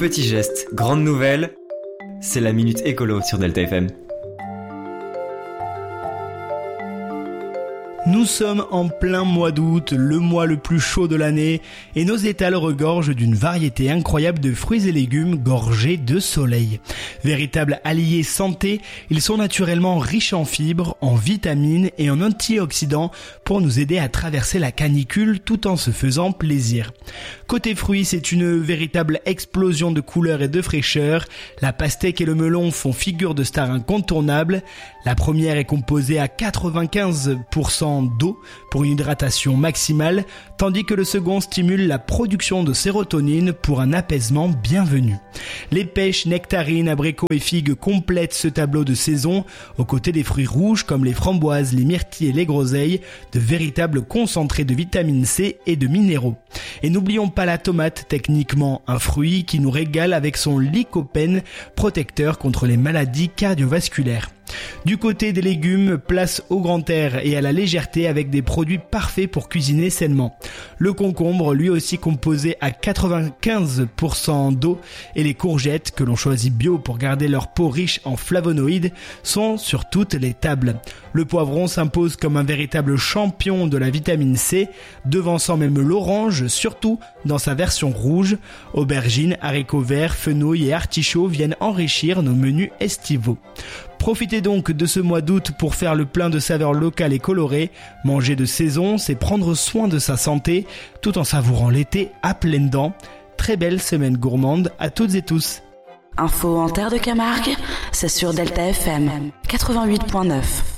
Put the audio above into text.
Petit geste, grande nouvelle, c'est la Minute Écolo sur Delta FM. Nous sommes en plein mois d'août, le mois le plus chaud de l'année, et nos étals regorgent d'une variété incroyable de fruits et légumes gorgés de soleil. Véritables alliés santé, ils sont naturellement riches en fibres, en vitamines et en antioxydants pour nous aider à traverser la canicule tout en se faisant plaisir. Côté fruits, c'est une véritable explosion de couleurs et de fraîcheur. La pastèque et le melon font figure de stars incontournables. La première est composée à 95% d'eau pour une hydratation maximale, tandis que le second stimule la production de sérotonine pour un apaisement bienvenu. Les pêches, nectarines, abricots et figues complètent ce tableau de saison, aux côtés des fruits rouges comme les framboises, les myrtilles et les groseilles, de véritables concentrés de vitamine C et de minéraux. Et n'oublions pas la tomate, techniquement un fruit qui nous régale avec son lycopène, protecteur contre les maladies cardiovasculaires. Du côté des légumes, place au grand air et à la légèreté avec des produits parfaits pour cuisiner sainement. Le concombre, lui aussi composé à 95% d'eau, et les courgettes, que l'on choisit bio pour garder leur peau riche en flavonoïdes, sont sur toutes les tables. Le poivron s'impose comme un véritable champion de la vitamine C, devançant même l'orange, surtout dans sa version rouge. Aubergines, haricots verts, fenouil et artichauts viennent enrichir nos menus estivaux. Profitez donc de ce mois d'août pour faire le plein de saveurs locales et colorées. Manger de saison, c'est prendre soin de sa santé, tout en savourant l'été à pleines dents. Très belle semaine gourmande à toutes et tous. Info en Terre de Camargue, c'est sur Delta FM 88.9.